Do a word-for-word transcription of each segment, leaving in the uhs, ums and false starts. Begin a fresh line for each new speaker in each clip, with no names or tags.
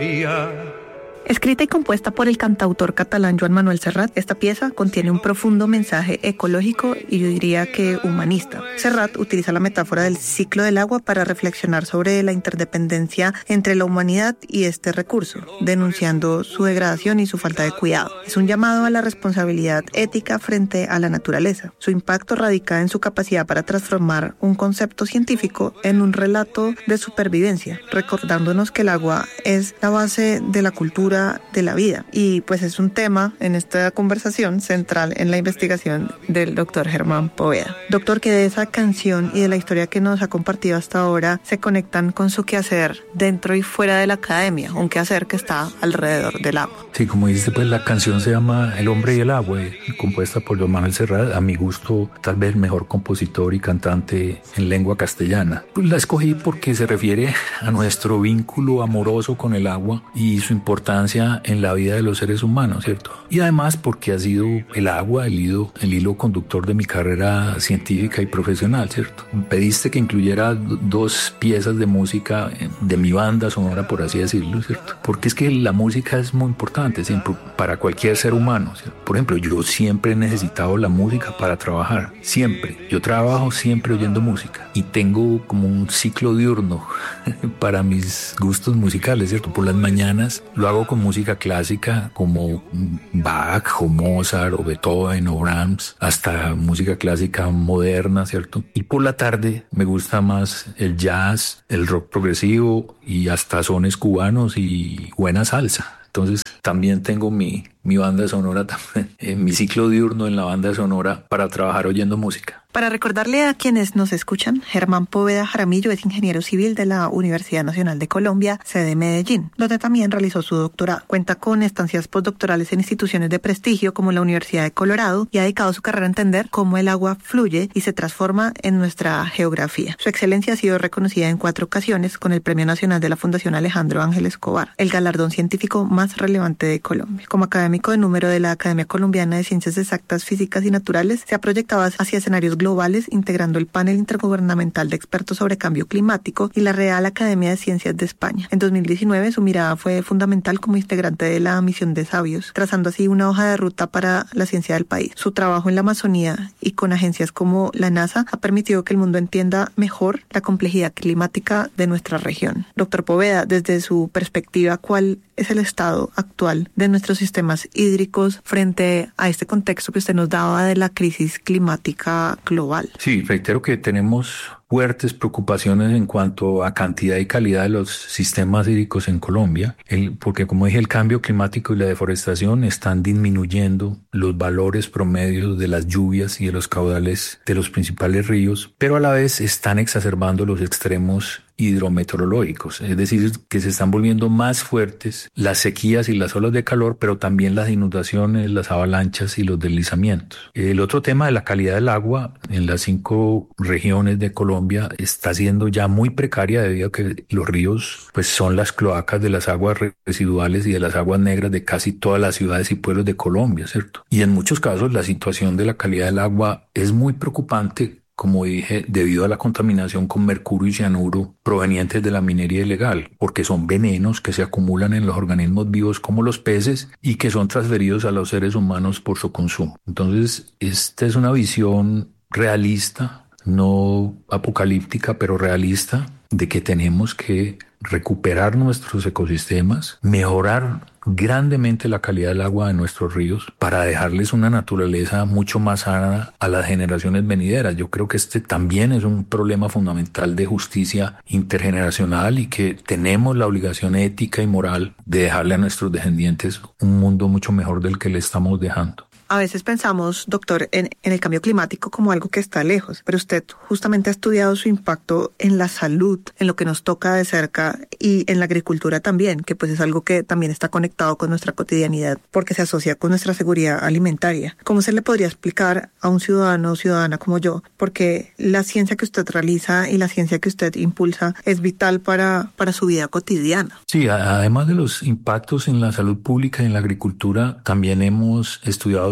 Escrita y compuesta por el cantautor catalán Joan Manuel Serrat, esta pieza contiene un profundo mensaje ecológico y yo diría que humanista. Serrat utiliza la metáfora del ciclo del agua para reflexionar sobre la interdependencia entre la humanidad y este recurso, denunciando su degradación y su falta de cuidado. Es un llamado a la responsabilidad ética frente a la naturaleza. Su impacto radica en su capacidad para transformar un concepto científico en un relato de supervivencia, recordándonos que el agua es la base de la cultura de la vida. Y pues es un tema en esta conversación central en la investigación del doctor Germán Poveda. Doctor, que de esa canción y de la historia que nos ha compartido hasta ahora se conectan con su quehacer dentro y fuera de la academia, un quehacer que está alrededor del agua.
Sí, como dices, pues la canción se llama El hombre y el agua, compuesta por Joan Manuel Serrat, a mi gusto tal vez el mejor compositor y cantante en lengua castellana. Pues la escogí porque se refiere a nuestro vínculo amoroso con el agua y su importancia en la vida de los seres humanos, ¿cierto? Y además porque ha sido el agua el hilo, el hilo conductor de mi carrera científica y profesional, ¿cierto? Pediste que incluyera dos piezas de música de mi banda sonora, por así decirlo, ¿cierto? Porque es que la música es muy importante siempre para cualquier ser humano, ¿cierto? Por ejemplo, yo siempre he necesitado la música para trabajar, siempre. Yo trabajo siempre oyendo música y tengo como un ciclo diurno para mis gustos musicales, ¿cierto? Por las mañanas lo hago con música clásica como Bach o Mozart o Beethoven o Brahms, hasta música clásica moderna, ¿cierto? Y por la tarde me gusta más el jazz, el rock progresivo y hasta sones cubanos y buena salsa. Entonces también tengo mi, mi banda sonora, también, eh, mi ciclo diurno en la banda sonora para trabajar oyendo música.
Para recordarle a quienes nos escuchan, Germán Poveda Jaramillo es ingeniero civil de la Universidad Nacional de Colombia, sede Medellín, donde también realizó su doctorado. Cuenta con estancias postdoctorales en instituciones de prestigio como la Universidad de Colorado y ha dedicado su carrera a entender cómo el agua fluye y se transforma en nuestra geografía. Su excelencia ha sido reconocida en cuatro ocasiones con el Premio Nacional de la Fundación Alejandro Ángel Escobar, el galardón científico más relevante de Colombia. Como académico de número de la Academia Colombiana de Ciencias Exactas, Físicas y Naturales, se ha proyectado hacia escenarios globales, integrando el panel intergubernamental de expertos sobre cambio climático y la Real Academia de Ciencias de España. En dos mil diecinueve, su mirada fue fundamental como integrante de la Misión de Sabios, trazando así una hoja de ruta para la ciencia del país. Su trabajo en la Amazonía y con agencias como la NASA ha permitido que el mundo entienda mejor la complejidad climática de nuestra región. Doctor Poveda, desde su perspectiva, ¿cuál es el estado actual de nuestros sistemas hídricos frente a este contexto que usted nos daba de la crisis climática global?
Sí, reitero que tenemos fuertes preocupaciones en cuanto a cantidad y calidad de los sistemas hídricos en Colombia, el, porque como dije, el cambio climático y la deforestación están disminuyendo los valores promedios de las lluvias y de los caudales de los principales ríos, pero a la vez están exacerbando los extremos hidrometeorológicos, es decir, que se están volviendo más fuertes las sequías y las olas de calor, pero también las inundaciones, las avalanchas y los deslizamientos. El otro tema de la calidad del agua en las cinco regiones de Colombia está siendo ya muy precaria debido a que los ríos pues son las cloacas de las aguas residuales y de las aguas negras de casi todas las ciudades y pueblos de Colombia, ¿cierto? Y en muchos casos la situación de la calidad del agua es muy preocupante, como dije, debido a la contaminación con mercurio y cianuro provenientes de la minería ilegal, porque son venenos que se acumulan en los organismos vivos como los peces y que son transferidos a los seres humanos por su consumo. Entonces, esta es una visión realista, no apocalíptica, pero realista, de que tenemos que recuperar nuestros ecosistemas, mejorar grandemente la calidad del agua de nuestros ríos para dejarles una naturaleza mucho más sana a las generaciones venideras. Yo creo que este también es un problema fundamental de justicia intergeneracional y que tenemos la obligación ética y moral de dejarle a nuestros descendientes un mundo mucho mejor del que le estamos dejando.
A veces pensamos, doctor, en, en el cambio climático como algo que está lejos, pero usted justamente ha estudiado su impacto en la salud, en lo que nos toca de cerca y en la agricultura también, que pues es algo que también está conectado con nuestra cotidianidad porque se asocia con nuestra seguridad alimentaria. ¿Cómo se le podría explicar a un ciudadano o ciudadana como yo? Porque la ciencia que usted realiza y la ciencia que usted impulsa es vital para, para su vida cotidiana.
Sí, además de los impactos en la salud pública y en la agricultura, también hemos estudiado su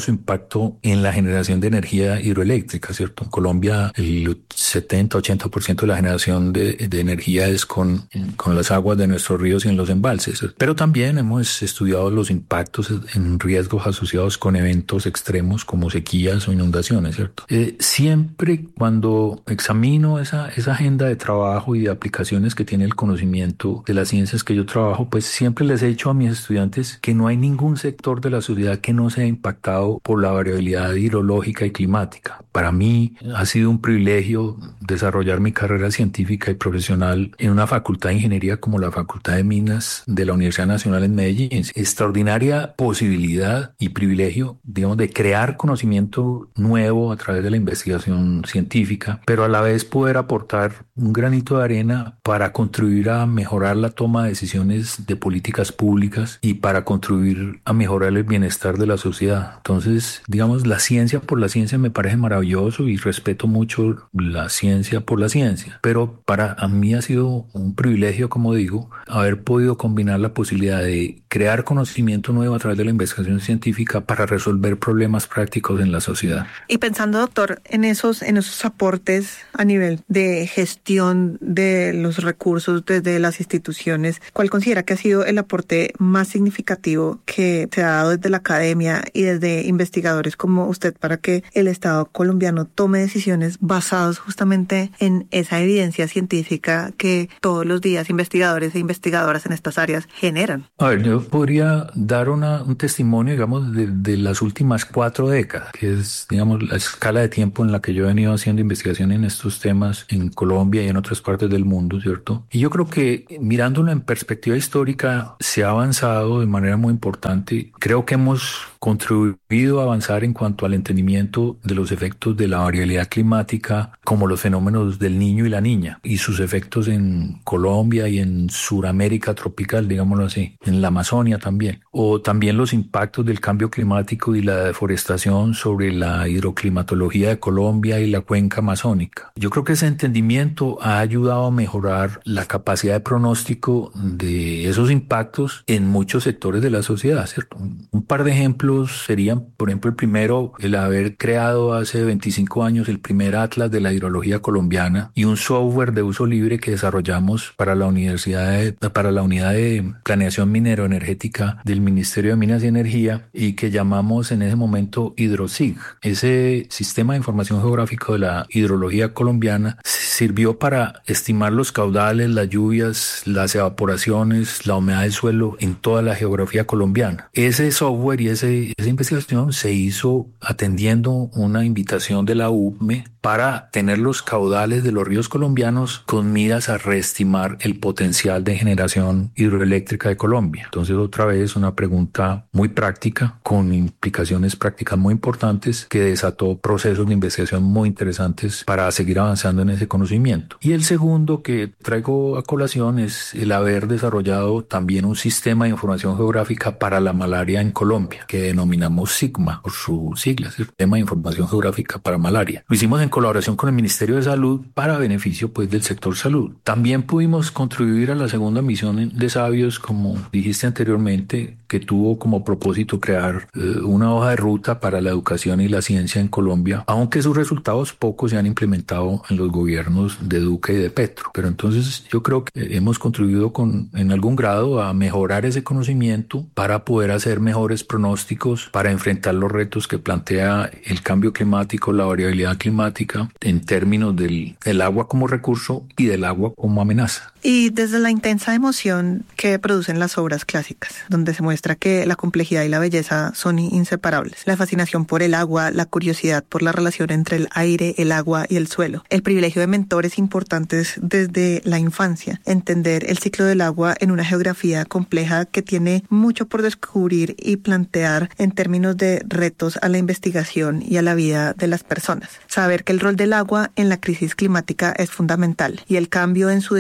su impacto en la generación de energía hidroeléctrica, ¿cierto? En Colombia el setenta, ochenta por ciento de la generación de, de energía es con, con las aguas de nuestros ríos y en los embalses. Pero también hemos estudiado los impactos en riesgos asociados con eventos extremos como sequías o inundaciones, ¿cierto? Eh, siempre cuando examino esa, esa agenda de trabajo y de aplicaciones que tiene el conocimiento de las ciencias que yo trabajo, pues siempre les he dicho a mis estudiantes que no hay ningún sector de la sociedad que no sea impactado por la variabilidad hidrológica y climática. Para mí ha sido un privilegio desarrollar mi carrera científica y profesional en una facultad de ingeniería como la Facultad de Minas de la Universidad Nacional en Medellín. Extraordinaria posibilidad y privilegio, digamos, de crear conocimiento nuevo a través de la investigación científica, pero a la vez poder aportar un granito de arena para contribuir a mejorar la toma de decisiones de políticas públicas y para contribuir a mejorar el bienestar de la sociedad. Entonces, digamos, la ciencia por la ciencia me parece maravilloso y respeto mucho la ciencia por la ciencia, pero para a mí ha sido un privilegio, como digo, haber podido combinar la posibilidad de crear conocimiento nuevo a través de la investigación científica para resolver problemas prácticos en la sociedad.
Y pensando, doctor, en esos, en esos aportes a nivel de gestión de los recursos desde las instituciones, ¿cuál considera que ha sido el aporte más significativo que se ha dado desde la academia y desde investigadores como usted para que el Estado colombiano tome decisiones basadas justamente en esa evidencia científica que todos los días investigadores e investigadoras en estas áreas generan?
A ver, yo podría dar una, un testimonio, digamos, de, de las últimas cuatro décadas, que es, digamos, la escala de tiempo en la que yo he venido haciendo investigación en estos temas en Colombia y en otras partes del mundo, ¿cierto? Y yo creo que mirándolo en perspectiva histórica se ha avanzado de manera muy importante. Creo que hemos contribuido a avanzar en cuanto al entendimiento de los efectos de la variabilidad climática, como los fenómenos del niño y la niña, y sus efectos en Colombia y en Suramérica tropical, digámoslo así, en la Amazonia también, o también los impactos del cambio climático y la deforestación sobre la hidroclimatología de Colombia y la cuenca amazónica. Yo creo que ese entendimiento ha ayudado a mejorar la capacidad de pronóstico de esos impactos en muchos sectores de la sociedad, ¿cierto? Un par de ejemplos serían, por ejemplo, el primero, el haber creado hace veinticinco años el primer atlas de la hidrología colombiana y un software de uso libre que desarrollamos para la universidad de, para la unidad de planeación mineroenergética del Ministerio de Minas y Energía y que llamamos en ese momento HidroSig. Ese sistema de información geográfico de la hidrología colombiana sirvió para estimar los caudales, las lluvias, las evaporaciones, la humedad del suelo en toda la geografía colombiana. Ese software y ese Esa investigación se hizo atendiendo una invitación de la U M E para tener los caudales de los ríos colombianos con miras a reestimar el potencial de generación hidroeléctrica de Colombia. Entonces, otra vez, una pregunta muy práctica con implicaciones prácticas muy importantes que desató procesos de investigación muy interesantes para seguir avanzando en ese conocimiento. Y el segundo que traigo a colación es el haber desarrollado también un sistema de información geográfica para la malaria en Colombia, que denominamos SIGMA por su sigla, Sistema de Información Geográfica para Malaria. Lo hicimos en colaboración con el Ministerio de Salud para beneficio pues del sector salud. También pudimos contribuir a la segunda misión de Sabios, como dijiste anteriormente, que tuvo como propósito crear eh, una hoja de ruta para la educación y la ciencia en Colombia, aunque sus resultados pocos se han implementado en los gobiernos de Duque y de Petro. Pero entonces yo creo que hemos contribuido con, en algún grado a mejorar ese conocimiento para poder hacer mejores pronósticos, para enfrentar los retos que plantea el cambio climático, la variabilidad climática en términos del, del agua como recurso y del agua como amenaza.
Y desde la intensa emoción que producen las obras clásicas, donde se muestra que la complejidad y la belleza son inseparables, la fascinación por el agua, la curiosidad por la relación entre el aire, el agua y el suelo, el privilegio de mentores importantes desde la infancia, entender el ciclo del agua en una geografía compleja que tiene mucho por descubrir y plantear en términos de retos a la investigación y a la vida de las personas. Saber que el rol del agua en la crisis climática es fundamental y el cambio en su disponibilidad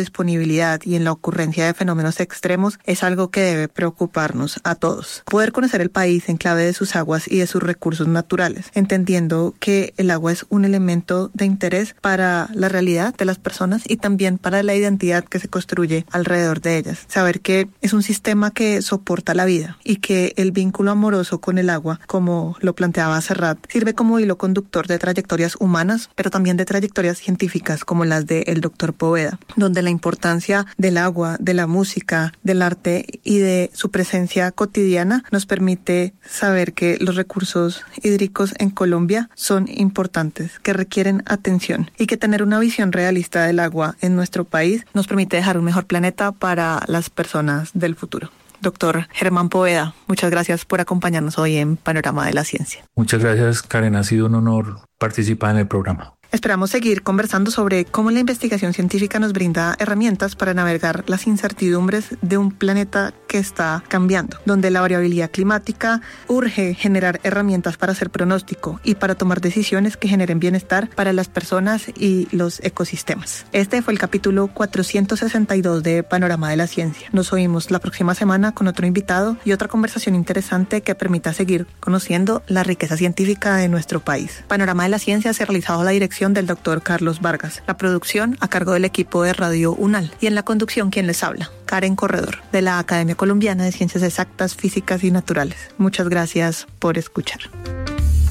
sostenibilidad y en la ocurrencia de fenómenos extremos es algo que debe preocuparnos a todos. Poder conocer el país en clave de sus aguas y de sus recursos naturales, entendiendo que el agua es un elemento de interés para la realidad de las personas y también para la identidad que se construye alrededor de ellas. Saber que es un sistema que soporta la vida y que el vínculo amoroso con el agua, como lo planteaba Serrat, sirve como hilo conductor de trayectorias humanas, pero también de trayectorias científicas como las del doctor Poveda, donde la importancia del agua, de la música, del arte y de su presencia cotidiana nos permite saber que los recursos hídricos en Colombia son importantes, que requieren atención y que tener una visión realista del agua en nuestro país nos permite dejar un mejor planeta para las personas del futuro. Doctor Germán Poveda, muchas gracias por acompañarnos hoy en Panorama de la Ciencia.
Muchas gracias, Karen. Ha sido un honor participar en el programa.
Esperamos seguir conversando sobre cómo la investigación científica nos brinda herramientas para navegar las incertidumbres de un planeta que está cambiando, donde la variabilidad climática urge generar herramientas para hacer pronóstico y para tomar decisiones que generen bienestar para las personas y los ecosistemas. Este fue el capítulo cuatrocientos sesenta y dos de Panorama de la Ciencia. Nos oímos la próxima semana con otro invitado y otra conversación interesante que permita seguir conociendo la riqueza científica de nuestro país. Panorama de la Ciencia se ha realizado a la dirección del doctor Carlos Vargas, la producción a cargo del equipo de Radio UNAL y en la conducción quien les habla, Karen Corredor, de la Academia Colombiana de Ciencias Exactas, Físicas y Naturales. Muchas gracias por escuchar.